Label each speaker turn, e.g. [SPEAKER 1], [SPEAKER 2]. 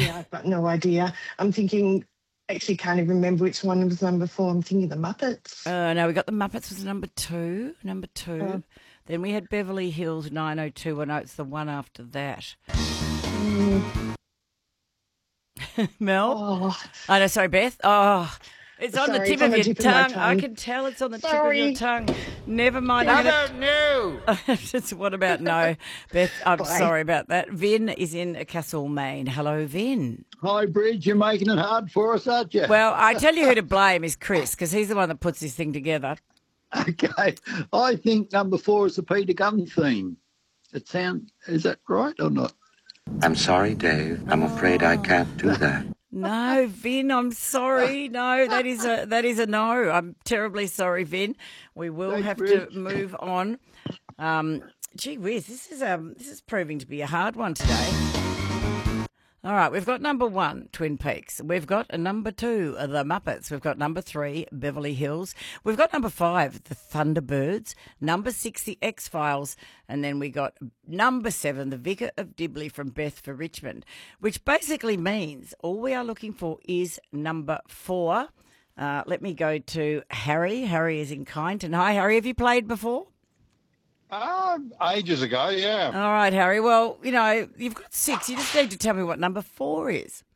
[SPEAKER 1] I've got no idea. I'm thinking, actually can't even remember which one was number 4. I'm thinking the Muppets.
[SPEAKER 2] No, we got the Muppets was number 2. Number 2.
[SPEAKER 1] Oh.
[SPEAKER 2] Then we had Beverly Hills 90210. It's the one after that. Mel?
[SPEAKER 1] Oh,
[SPEAKER 2] Oh, no, sorry, Beth. Oh, it's on the
[SPEAKER 1] Sorry,
[SPEAKER 2] tip
[SPEAKER 1] it's on
[SPEAKER 2] of
[SPEAKER 1] the
[SPEAKER 2] your
[SPEAKER 1] tip of my
[SPEAKER 2] tongue. I
[SPEAKER 1] tongue.
[SPEAKER 2] can tell it's on the tip of
[SPEAKER 1] Sorry.
[SPEAKER 2] your tongue. Never mind.
[SPEAKER 3] I don't know.
[SPEAKER 2] What about no? Beth, I'm
[SPEAKER 1] Bye.
[SPEAKER 2] sorry about that. Vin is in Castlemaine. Hello, Vin.
[SPEAKER 4] Hi, Bridge. You're making it hard for us, aren't you?
[SPEAKER 2] Well, I tell you who to blame is Chris, because he's the one that puts this thing together.
[SPEAKER 4] Okay. I think number 4 is the Peter Gunn theme. Is that right or not?
[SPEAKER 5] I'm sorry, Dave. I'm afraid I can't do that.
[SPEAKER 2] No, Vin, I'm sorry. No, that is a no. I'm terribly sorry, Vin. We will
[SPEAKER 4] Thanks,
[SPEAKER 2] have
[SPEAKER 4] Rich.
[SPEAKER 2] to move on. Gee whiz, this is proving to be a hard one today. All right, we've got number 1, Twin Peaks. We've got a number 2, The Muppets. We've got number 3, Beverly Hills. We've got number 5, The Thunderbirds. Number 6, The X-Files. And then we got number 7, The Vicar of Dibley from Beth for Richmond, which basically means all we are looking for is number 4. Let me go to Harry. Harry is in Kyneton. Hi, Harry. Have you played before?
[SPEAKER 3] Ages ago, yeah.
[SPEAKER 2] All right, Harry. Well, you've got 6. You just need to tell me what number 4 is.